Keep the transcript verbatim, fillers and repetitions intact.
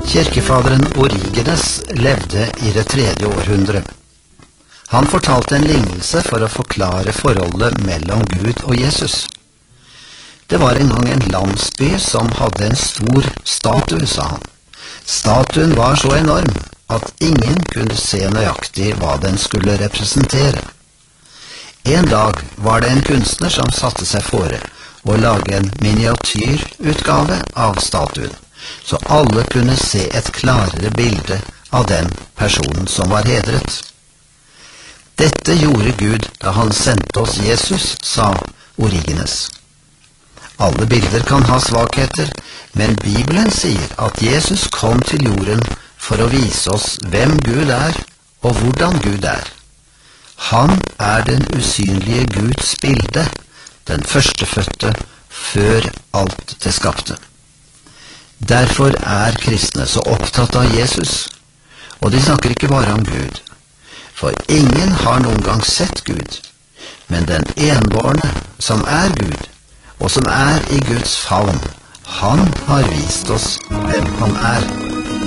Kirkefaderen Origenes levde i det tredje århundre. Han fortalte en lignelse for å forklare forholdet mellom Gud og Jesus. Det var en gang en landsby som hadde en stor statue, sa han. Statuen var så enorm at ingen kunne se nøyaktig hva den skulle representere. En dag var det en kunstner som satte seg fore å lage en miniatyrutgave av statuen, så alle kunne se et klarere bilde av den personen som var hedret. Dette gjorde Gud da han sendte oss Jesus, sa Origenes. Alle bilder kan ha svakheter, men Bibelen sier at Jesus kom til jorden for å vise oss hvem Gud er og hvordan Gud er. Han er den usynlige Guds bilde, den førstefødte før alt det skapte. Derfor er kristne så opptatt av Jesus, og de snakker ikke bare om Gud. For ingen har noen gang sett Gud, men den enbårne som er Gud, og som er i Guds favn, han har vist oss hvem han er.